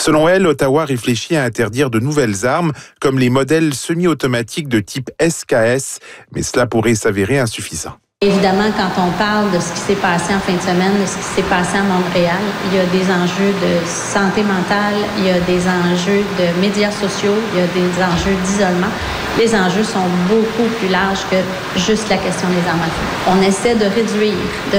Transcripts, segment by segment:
Selon elle, Ottawa réfléchit à interdire de nouvelles armes, comme les modèles semi-automatiques de type SKS, mais cela pourrait s'avérer insuffisant. Évidemment, quand on parle de ce qui s'est passé en fin de semaine, de ce qui s'est passé à Montréal, il y a des enjeux de santé mentale, il y a des enjeux de médias sociaux, il y a des enjeux d'isolement. Les enjeux sont beaucoup plus larges que juste la question des armes à feu. On essaie de réduire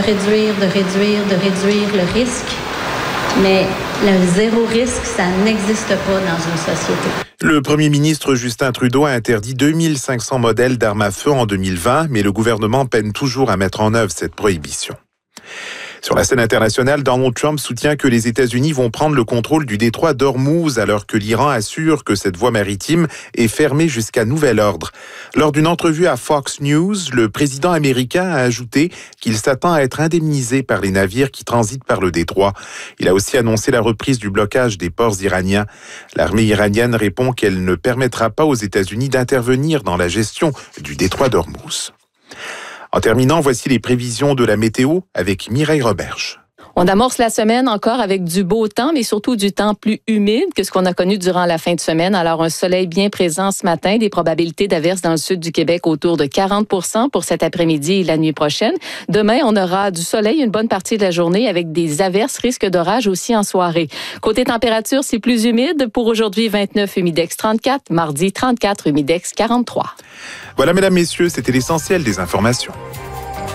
le risque, mais le zéro risque, ça n'existe pas dans une société. Le premier ministre Justin Trudeau a interdit 2500 modèles d'armes à feu en 2020, mais le gouvernement peine toujours à mettre en œuvre cette prohibition. Sur la scène internationale, Donald Trump soutient que les États-Unis vont prendre le contrôle du détroit d'Ormuz alors que l'Iran assure que cette voie maritime est fermée jusqu'à nouvel ordre. Lors d'une entrevue à Fox News, le président américain a ajouté qu'il s'attend à être indemnisé par les navires qui transitent par le détroit. Il a aussi annoncé la reprise du blocage des ports iraniens. L'armée iranienne répond qu'elle ne permettra pas aux États-Unis d'intervenir dans la gestion du détroit d'Ormuz. En terminant, voici les prévisions de la météo avec Mireille Roberge. On amorce la semaine encore avec du beau temps, mais surtout du temps plus humide que ce qu'on a connu durant la fin de semaine. Alors, un soleil bien présent ce matin, des probabilités d'averses dans le sud du Québec autour de 40% pour cet après-midi et la nuit prochaine. Demain, on aura du soleil une bonne partie de la journée avec des averses, risque d'orage aussi en soirée. Côté température, c'est plus humide. Pour aujourd'hui, 29, humidex 34. Mardi, 34, humidex 43. Voilà, mesdames, messieurs, c'était l'essentiel des informations.